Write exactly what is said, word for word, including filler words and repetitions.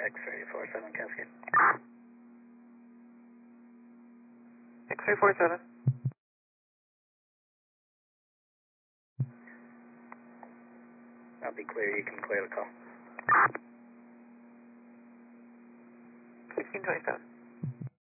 X-ray four seven Cascade. X-ray four seven. I'll be clear, you can clear the call. fifteen twenty-seven.